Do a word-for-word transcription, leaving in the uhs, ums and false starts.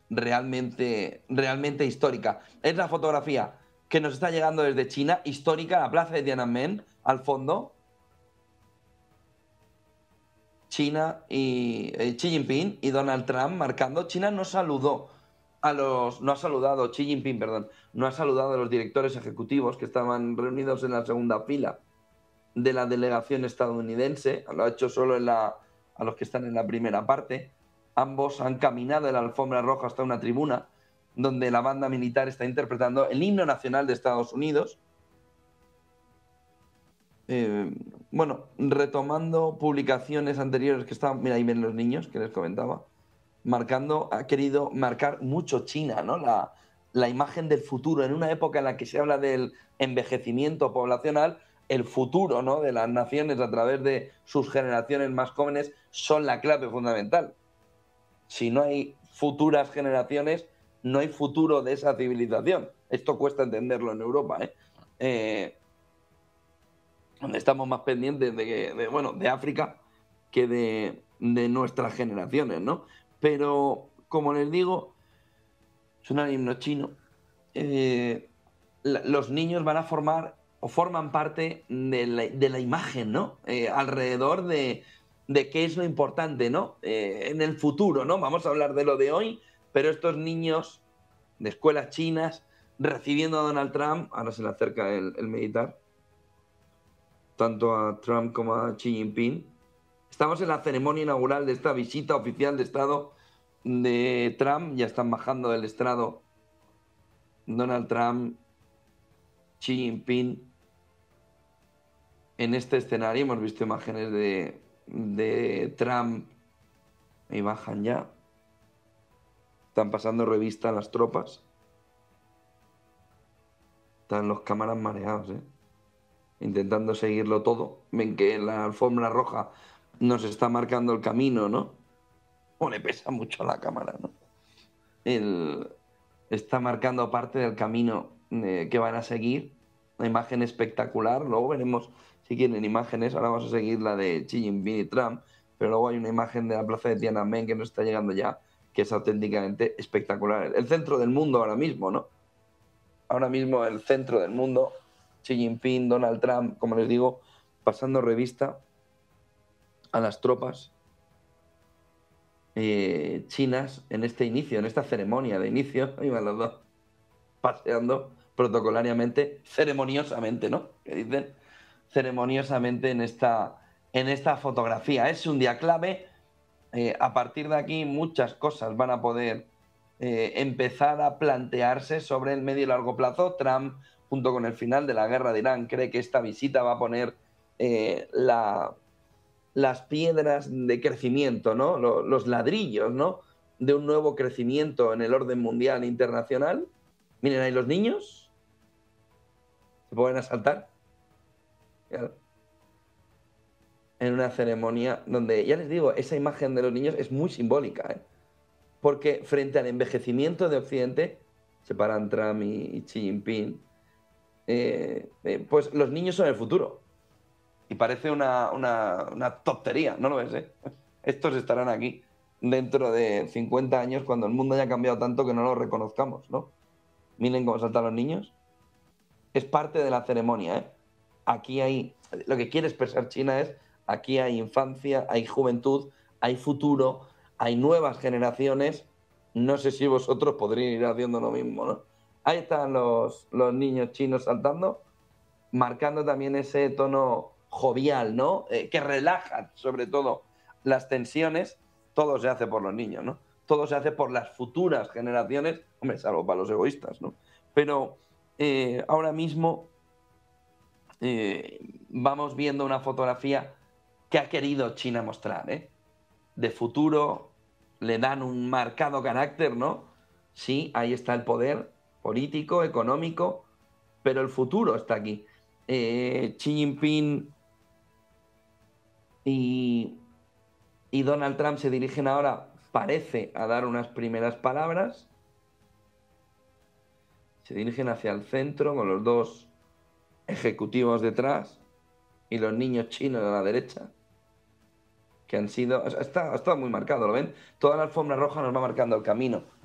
realmente, realmente histórica. Es la fotografía que nos está llegando desde China, histórica, la plaza de Tiananmen, al fondo. China y eh, Xi Jinping y Donald Trump marcando. China no saludó a los, no ha saludado, Xi Jinping, perdón, no ha saludado a los directores ejecutivos que estaban reunidos en la segunda fila de la delegación estadounidense, lo ha hecho solo en la, a los que están en la primera parte. Ambos han caminado en la alfombra roja hasta una tribuna donde la banda militar está interpretando el himno nacional de Estados Unidos. Eh, bueno, retomando publicaciones anteriores que estaban, mira, ahí ven los niños que les comentaba, marcando, ha querido marcar mucho China, ¿no? La, la imagen del futuro, en una época en la que se habla del envejecimiento poblacional, el futuro, ¿no?, de las naciones a través de sus generaciones más jóvenes son la clave fundamental. Si no hay futuras generaciones, no hay futuro de esa civilización. Esto cuesta entenderlo en Europa, ¿eh? Eh, donde estamos más pendientes de, que- de, bueno, de África que de, de nuestras generaciones, ¿no? Pero, como les digo, es un himno chino. eh, la- los niños van a formar o forman parte de la, de la imagen, ¿no? Eh, alrededor de, de qué es lo importante, ¿no? Eh, en el futuro, ¿no? Vamos a hablar de lo de hoy, pero estos niños de escuelas chinas recibiendo a Donald Trump, ahora se le acerca el, el militar, tanto a Trump como a Xi Jinping. Estamos en la ceremonia inaugural de esta visita oficial de Estado de Trump. Ya están bajando del estrado Donald Trump, Xi Jinping. En este escenario hemos visto imágenes de, de Trump. Ahí bajan ya. Están pasando revista a las tropas. Están los cámaras mareados, ¿eh? Intentando seguirlo todo. Ven que la alfombra roja nos está marcando el camino, ¿no? O le pesa mucho a la cámara, ¿no? El, está marcando parte del camino eh, que van a seguir. Una imagen espectacular. Luego veremos si quieren imágenes. Ahora vamos a seguir la de Xi Jinping y Trump. Pero luego hay una imagen de la plaza de Tiananmen que nos está llegando ya, que es auténticamente espectacular. El centro del mundo ahora mismo, ¿no? Ahora mismo el centro del mundo. Xi Jinping, Donald Trump, como les digo, pasando revista a las tropas eh, chinas en este inicio, en esta ceremonia de inicio. Ahí van los dos paseando protocolariamente, ceremoniosamente, ¿no? Que dicen ceremoniosamente en esta, en esta fotografía. Es un día clave. Eh, a partir de aquí muchas cosas van a poder eh, empezar a plantearse sobre el medio y largo plazo. Trump, junto con el final de la guerra de Irán, cree que esta visita va a poner eh, la, las piedras de crecimiento, ¿no? Los, los ladrillos, ¿no?, de un nuevo crecimiento en el orden mundial e internacional. Miren ahí los niños, se pueden asaltar. En una ceremonia donde, ya les digo, esa imagen de los niños es muy simbólica, ¿eh? Porque frente al envejecimiento de Occidente, se paran Trump y, y Xi Jinping, eh, eh, pues los niños son el futuro. Y parece una, una, una tontería, ¿no lo ves? Eh? Estos estarán aquí dentro de cincuenta años cuando el mundo haya cambiado tanto que no lo reconozcamos, ¿no? Miren cómo saltan los niños. Es parte de la ceremonia, ¿eh? Aquí hay, lo que quiere expresar China es, aquí hay infancia, hay juventud, hay futuro, hay nuevas generaciones. No sé si vosotros podríais ir haciendo lo mismo, ¿no? Ahí están los, los niños chinos saltando, marcando también ese tono jovial, ¿no? Eh, que relaja, sobre todo, las tensiones. Todo se hace por los niños, ¿no? Todo se hace por las futuras generaciones, hombre, salvo para los egoístas, ¿no? Pero eh, ahora mismo eh, vamos viendo una fotografía que ha querido China mostrar, ¿eh? De futuro, le dan un marcado carácter, ¿no? Sí, ahí está el poder político, económico, pero el futuro está aquí. Eh, Xi Jinping y, y Donald Trump se dirigen ahora, parece, a dar unas primeras palabras. Se dirigen hacia el centro con los dos ejecutivos detrás y los niños chinos a la derecha, que han sido... Está, está muy marcado, ¿lo ven? Toda la alfombra roja nos va marcando el camino.